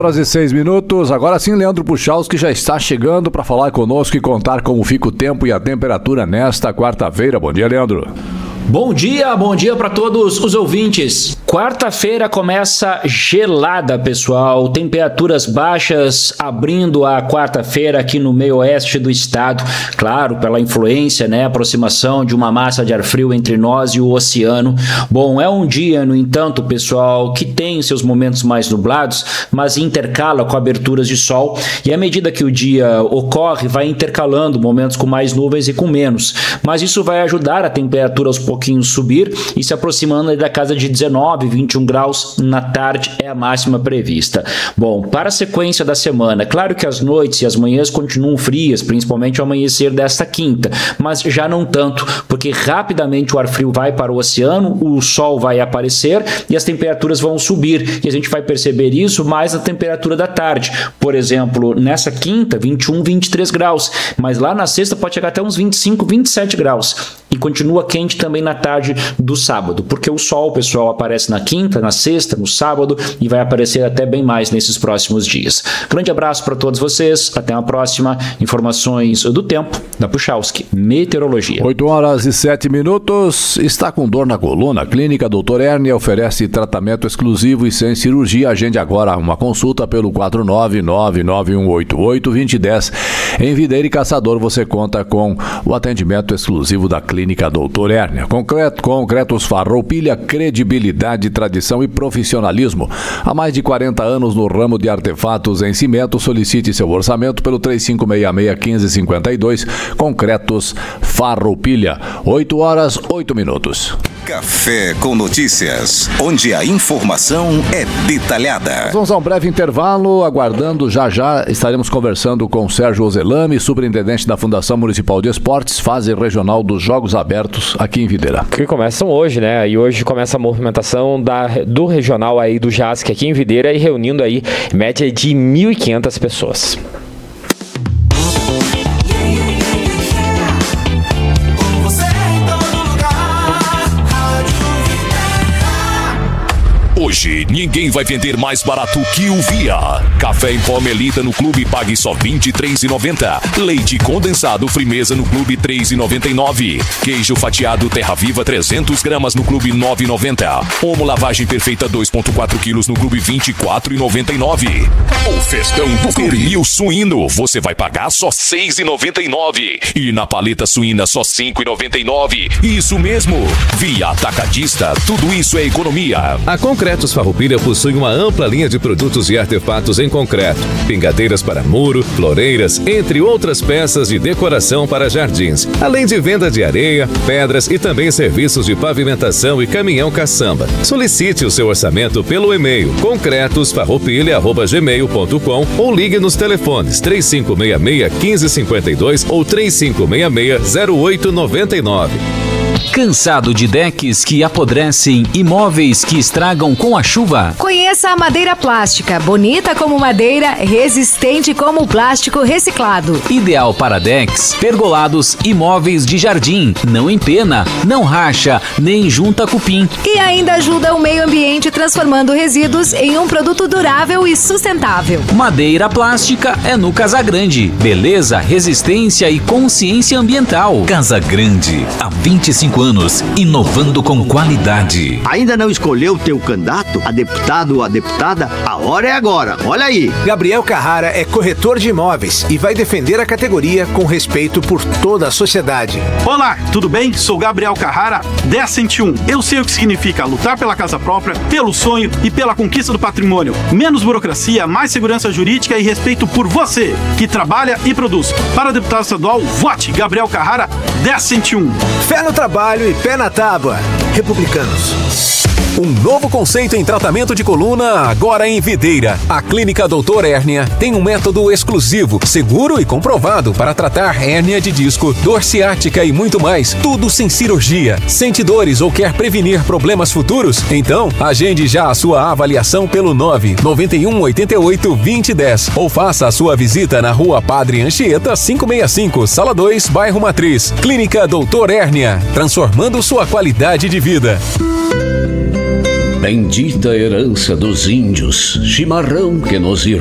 Horas e 6 minutos, agora sim Leandro Puchalski já está chegando para falar conosco e contar como fica o tempo e a temperatura nesta quarta-feira. Bom dia, Leandro. Bom dia para todos os ouvintes. Quarta-feira começa gelada, pessoal. Temperaturas baixas abrindo a quarta-feira aqui no meio oeste do estado. Claro, pela influência, aproximação de uma massa de ar frio entre nós e o oceano. Bom, é um dia, no entanto, pessoal, que tem seus momentos mais nublados, mas intercala com aberturas de sol. E à medida que o dia ocorre, vai intercalando momentos com mais nuvens e com menos. Mas isso vai ajudar a temperatura aos pouquinho subir e se aproximando da casa de 19, 21 graus na tarde é a máxima prevista. Bom, para a sequência da semana, claro que as noites e as manhãs continuam frias, principalmente ao amanhecer desta quinta, mas já não tanto, porque rapidamente o ar frio vai para o oceano, o sol vai aparecer e as temperaturas vão subir, e a gente vai perceber isso mais na temperatura da tarde. Por exemplo, nessa quinta, 21, 23 graus, mas lá na sexta pode chegar até uns 25, 27 graus. E continua quente também na tarde do sábado, porque o sol, pessoal, aparece na quinta, na sexta, no sábado e vai aparecer até bem mais nesses próximos dias. Grande abraço para todos vocês, até a próxima. Informações do tempo da Puchalski Meteorologia. 8 horas e 7 minutos. Está com dor na coluna? A Clínica Doutor Hérnia oferece tratamento exclusivo e sem cirurgia. Agende agora uma consulta pelo 49991882010. Em Videira e Caçador você conta com o atendimento exclusivo da Clínica Doutor Hérnia. Concretos Farroupilha, credibilidade, tradição e profissionalismo. Há mais de 40 anos no ramo de artefatos em cimento. Solicite seu orçamento pelo 3566-1552. Concretos Farroupilha. 8 horas, 8 minutos. Café com Notícias, onde a informação é detalhada. Nós vamos a um breve intervalo, aguardando já estaremos conversando com Sérgio Ozelami, superintendente da Fundação Municipal de Esportes, fase regional dos Jogos Abertos aqui em Videira. Que começam hoje, E hoje começa a movimentação do regional aí do JASC aqui em Videira e reunindo aí média de 1.500 pessoas. Hoje, ninguém vai vender mais barato que o Via. Café em pó Melita no clube pague só R$ 23,90. Leite condensado Frimeza no clube R$ 3,99. Queijo fatiado Terra Viva 300 gramas no clube R$ 9,90. Omo lavagem perfeita 2,4 quilos no clube R$ 24,99. O festão do pernil suíno você vai pagar só R$ 6,99. E na paleta suína só R$ 5,99. Isso mesmo, Via Atacadista, tudo isso é economia. A Concretos Farroupilha possui uma ampla linha de produtos e artefatos em concreto, pingadeiras para muro, floreiras, entre outras peças de decoração para jardins, além de venda de areia, pedras e também serviços de pavimentação e caminhão caçamba. Solicite o seu orçamento pelo e-mail concretosfarroupilha@gmail.com ou ligue nos telefones 3566-1552 ou 3566-0899. Cansado de decks que apodrecem e móveis que estragam com a chuva? Conheça a madeira plástica, bonita como madeira, resistente como plástico reciclado. Ideal para decks, pergolados e móveis de jardim. Não empena, não racha, nem junta cupim. E ainda ajuda o meio ambiente transformando resíduos em um produto durável e sustentável. Madeira plástica é no Casagrande. Beleza, resistência e consciência ambiental. Casagrande, há 25 anos, inovando com qualidade. Ainda não escolheu o teu candidato a deputado ou a deputada? A hora é agora, olha aí. Gabriel Carrara é corretor de imóveis e vai defender a categoria com respeito por toda a sociedade. Olá, tudo bem? Sou Gabriel Carrara, 10-101. Eu sei o que significa lutar pela casa própria, pelo sonho e pela conquista do patrimônio. Menos burocracia, mais segurança jurídica e respeito por você, que trabalha e produz. Para deputado estadual, vote Gabriel Carrara, 10-101. Fé no trabalho e pé na tábua. Republicanos. Um novo conceito em tratamento de coluna agora em Videira. A Clínica Doutor Hérnia tem um método exclusivo, seguro e comprovado para tratar hérnia de disco, dor ciática e muito mais. Tudo sem cirurgia. Sente dores ou quer prevenir problemas futuros? Então, agende já a sua avaliação pelo 99188-2010 ou faça a sua visita na Rua Padre Anchieta 565, Sala 2, Bairro Matriz. Clínica Doutor Hérnia, transformando sua qualidade de vida. Bendita herança dos índios, chimarrão que nos